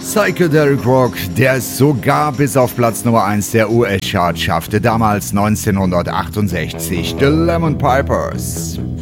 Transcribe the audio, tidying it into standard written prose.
Psychedelic Rock, der es sogar bis auf Platz Nummer 1 der US-Chart schaffte, damals 1968, The Lemon Pipers.